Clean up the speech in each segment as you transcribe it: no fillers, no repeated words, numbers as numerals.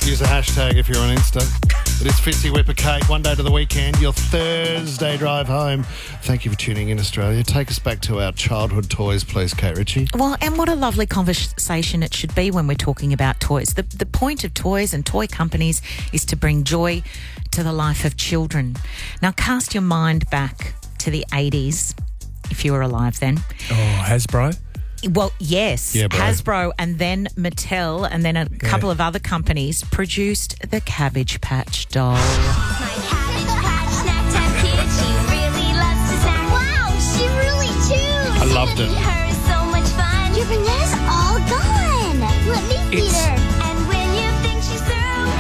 Use a hashtag if you're on Insta. It is Fitzy Whipper Kate. One day to the weekend, your Thursday drive home. Thank you for tuning in, Australia. Take us back to our childhood toys, please, Kate Ritchie. Well, and what a lovely conversation it should be when we're talking about toys. The point of toys and toy companies is to bring joy to the life of children. Now, cast your mind back to the 80s, if you were alive then. Oh, Hasbro? Well, yes, Yeah, bro. Hasbro and then Mattel and then a couple of other companies produced the Cabbage Patch doll. My Cabbage Patch snack time kid, she really loves to snack. Wow, she really chews. I loved it. Her is so much fun. Your bananas all gone. Let me feed It's- her. And when you think she's through,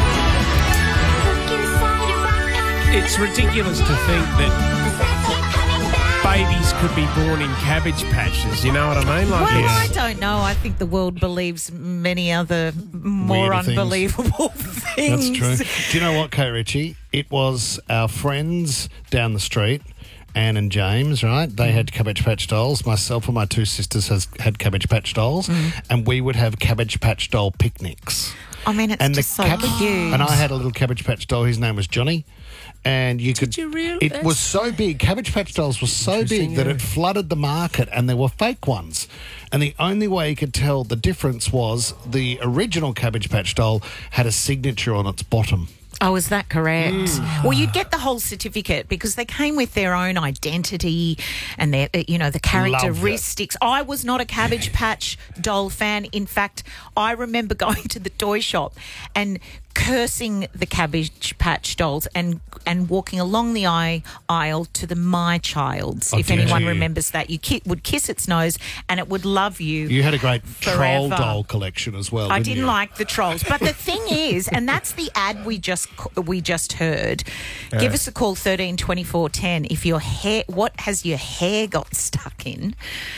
look inside her backpack. It's ridiculous to think that The snacks keep coming back. babies could be born in Cabbage Patches. You know what I mean? Like, Well, yes. I don't know. I think the world believes many other more Weirder things. unbelievable things. That's true. Do you know what, Kate Ritchie? It was our friends down the street, Anne and James, right? They had Cabbage Patch dolls. Myself and my two sisters had Cabbage Patch dolls, and we would have Cabbage Patch doll picnics. I mean, it's just so cute. And I had a little Cabbage Patch doll. His name was Johnny. And you could. you really? It was so big. Cabbage Patch dolls were so Interesting, big that yeah. it flooded the market, and there were fake ones. And the only way you could tell the difference was the original Cabbage Patch doll had a signature on its bottom. Oh, is that correct? Well, you'd get the whole certificate because they came with their own identity and their, the characteristics. I was not a Cabbage Patch doll fan. In fact, I remember going to the toy shop and cursing the Cabbage Patch dolls and walking along the aisle to the My Child's. If did anyone you? remembers that, you would kiss its nose and it would love you. You had a great troll Forever. doll collection as well. I didn't didn't you? like the trolls. But the thing is, and that's the ad we just heard. Give us a call 13 24 10 if your hair, what has your hair got stuck in?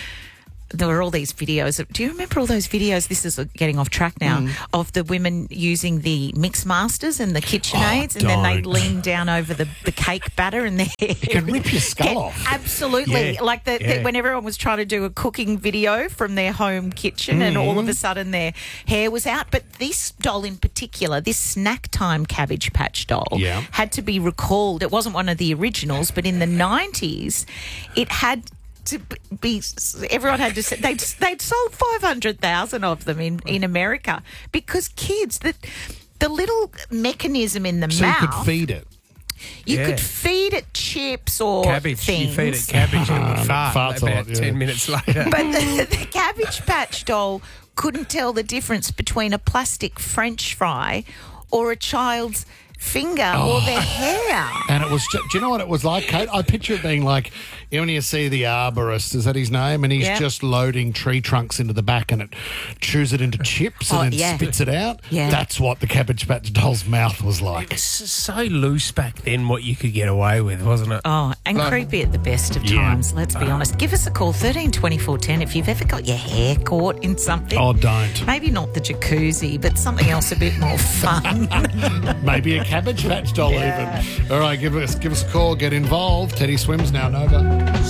There were all these videos. Do you remember all those videos? This is getting off track now. Of the women using the mix masters and the KitchenAids, and then they don't. lean down over the cake batter and their hair. It can rip your skull off. Absolutely. Yeah. Like when everyone was trying to do a cooking video from their home kitchen and all of a sudden their hair was out. But this doll in particular, this snack time Cabbage Patch doll, Yeah. had to be recalled. It wasn't one of the originals, but in the 90s, it had to be, everyone had to say, they'd sold 500,000 of them in America because kids, the little mechanism in the So mouth, you could feed it. you Yeah. could feed it chips or cabbage. things. You feed it cabbage and it would fart farts a about lot, yeah. 10 minutes later. But the Cabbage Patch doll couldn't tell the difference between a plastic French fry or a child's finger or their hair. And it was, do you know what it was like, Kate? I picture it being like, when you see the arborist, is that his name? And he's Yeah. just loading tree trunks into the back and it chews it into chips and then yeah. spits it out. Yeah. That's what the Cabbage Patch doll's mouth was like. It's so loose back then what you could get away with, wasn't it? Oh, and creepy at the best of Yeah. times, let's be honest. Give us a call, 13 24 10, if you've ever got your hair caught in something. Oh, don't. Maybe not the jacuzzi, but something else a bit more fun. Maybe a Cabbage Patch doll even. All right, give us a call. Get involved. Teddy Swims now, Nova.